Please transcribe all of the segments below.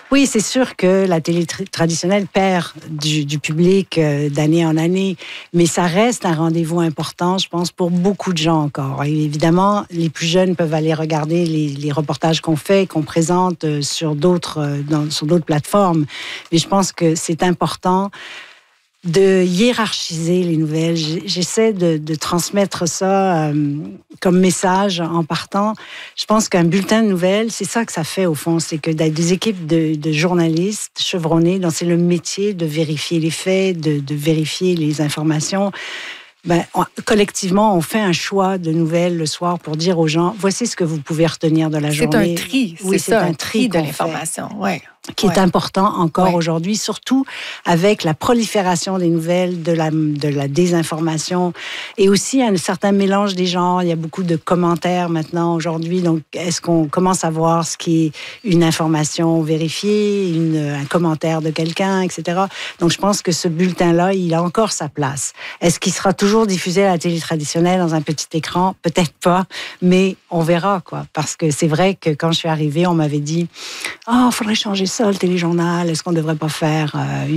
Oui, c'est sûr que la télé traditionnelle perd du public d'année en année, mais ça reste un rendez-vous important, je pense, pour beaucoup de gens encore. Et évidemment, les plus jeunes peuvent aller regarder les reportages qu'on fait, qu'on présente sur d'autres plateformes. Mais je pense que c'est important de hiérarchiser les nouvelles. J'essaie de transmettre ça comme message en partant. Je pense qu'un bulletin de nouvelles, c'est ça que ça fait au fond, c'est que des équipes de journalistes chevronnés, dont c'est le métier de vérifier les faits, de vérifier les informations. Collectivement, on fait un choix de nouvelles le soir pour dire aux gens, voici ce que vous pouvez retenir de la journée. C'est un tri, oui, c'est un tri de l'information, oui. Qui est important encore aujourd'hui, surtout avec la prolifération des nouvelles, de la désinformation et aussi un certain mélange des genres. Il y a beaucoup de commentaires maintenant aujourd'hui. Donc, est-ce qu'on commence à voir ce qui est une information vérifiée, un commentaire de quelqu'un, etc. Donc, je pense que ce bulletin-là, il a encore sa place. Est-ce qu'il sera toujours diffusé à la télé traditionnelle dans un petit écran? Peut-être pas, mais on verra, quoi. Parce que c'est vrai que quand je suis arrivée, on m'avait dit « il faudrait changer ça, le téléjournal, est-ce qu'on ne devrait pas faire un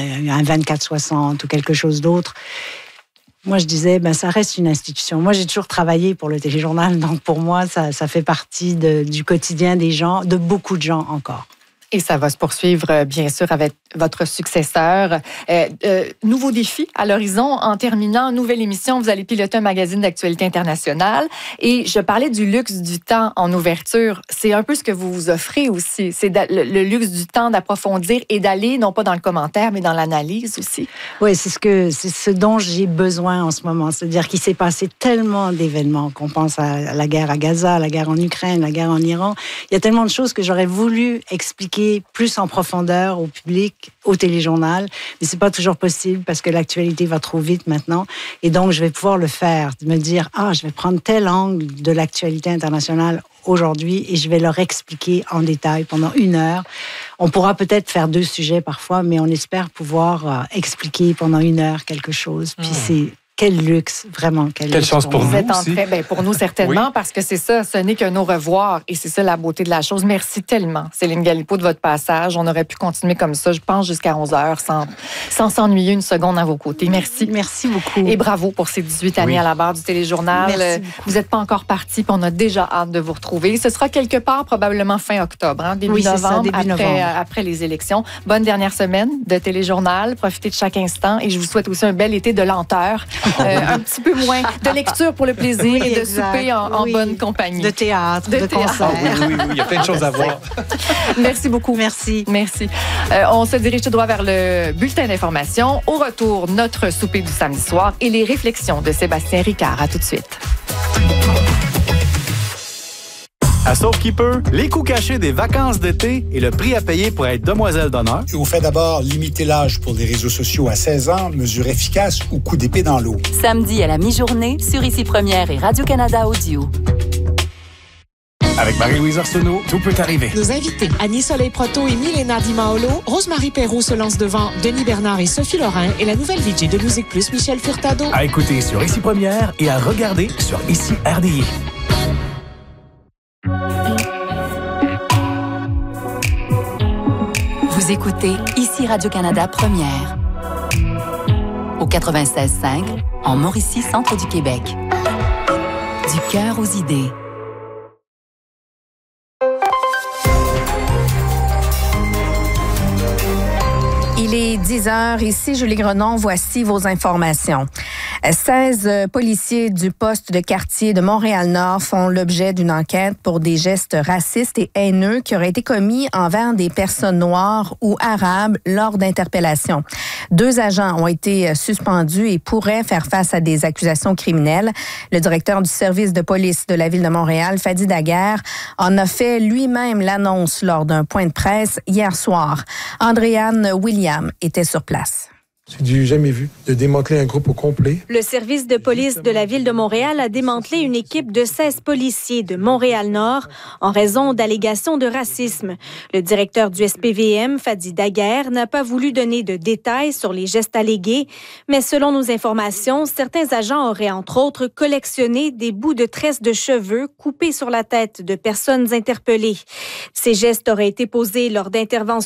24-60 ou quelque chose d'autre ?» Moi, je disais, ça reste une institution. Moi, j'ai toujours travaillé pour le téléjournal, donc pour moi, ça fait partie du quotidien des gens, de beaucoup de gens encore. Et ça va se poursuivre, bien sûr, avec votre successeur. Nouveau défi à l'horizon. En terminant, nouvelle émission, vous allez piloter un magazine d'actualité internationale. Et je parlais du luxe du temps en ouverture. C'est un peu ce que vous vous offrez aussi. C'est le luxe du temps d'approfondir et d'aller, non pas dans le commentaire, mais dans l'analyse aussi. Oui, c'est ce dont j'ai besoin en ce moment. C'est-à-dire qu'il s'est passé tellement d'événements, qu'on pense à la guerre à Gaza, la guerre en Ukraine, la guerre en Iran. Il y a tellement de choses que j'aurais voulu expliquer plus en profondeur au public, au téléjournal, mais c'est pas toujours possible parce que l'actualité va trop vite maintenant. Et donc, je vais pouvoir le faire, de me dire, je vais prendre tel angle de l'actualité internationale aujourd'hui et je vais leur expliquer en détail pendant 1 heure. On pourra peut-être faire 2 sujets parfois, mais on espère pouvoir expliquer pendant 1 heure quelque chose. Puis c'est quel luxe, vraiment. Quelle chance pour nous aussi. Pour nous, certainement, parce que c'est ça, ce n'est qu'un au revoir. Et c'est ça la beauté de la chose. Merci tellement, Céline Galipeau, de votre passage. On aurait pu continuer comme ça, je pense, jusqu'à 11 heures, sans s'ennuyer une seconde à vos côtés. Merci. Merci beaucoup. Et bravo pour ces 18 années à la barre du téléjournal. Vous n'êtes pas encore parti, puis on a déjà hâte de vous retrouver. Ce sera quelque part, probablement fin octobre, début novembre, après les élections. Bonne dernière semaine de téléjournal. Profitez de chaque instant. Et je vous souhaite aussi un bel été de lenteur. Un petit peu moins de lecture pour le plaisir et de souper en bonne compagnie. De théâtre, de concert. Oui, il y a plein de choses à voir. Merci beaucoup. Merci. On se dirige tout droit vers le bulletin d'information. Au retour, notre souper du samedi soir et les réflexions de Sébastien Ricard. À tout de suite. À Sauve qui peut, les coûts cachés des vacances d'été et le prix à payer pour être demoiselle d'honneur. Je vous fais d'abord limiter l'âge pour les réseaux sociaux à 16 ans, mesure efficace ou coup d'épée dans l'eau. Samedi à la mi-journée, sur Ici Première et Radio-Canada Audio. Avec Marie-Louise Arsenault, tout peut arriver. Nos invités, Annie Soleil-Proto et Milena Di Maolo, Rosemary Perrault se lance devant Denis Bernard et Sophie Lorrain et la nouvelle VJ de Musique Plus, Michel Furtado. À écouter sur Ici Première et à regarder sur Ici RDI. Vous écoutez Ici Radio-Canada Première. Au 96.5, en Mauricie, centre du Québec. Du cœur aux idées. Il est 10h. Ici, Julie Grenon. Voici vos informations. 16 policiers du poste de quartier de Montréal-Nord font l'objet d'une enquête pour des gestes racistes et haineux qui auraient été commis envers des personnes noires ou arabes lors d'interpellations. 2 agents ont été suspendus et pourraient faire face à des accusations criminelles. Le directeur du service de police de la Ville de Montréal, Fadi Daguerre, en a fait lui-même l'annonce lors d'un point de presse hier soir. Andréane William était sur place. C'est du jamais vu, de démanteler un groupe au complet. Le service de police de la Ville de Montréal a démantelé une équipe de 16 policiers de Montréal-Nord en raison d'allégations de racisme. Le directeur du SPVM, Fadi Daguerre, n'a pas voulu donner de détails sur les gestes allégués, mais selon nos informations, certains agents auraient entre autres collectionné des bouts de tresses de cheveux coupés sur la tête de personnes interpellées. Ces gestes auraient été posés lors d'interventions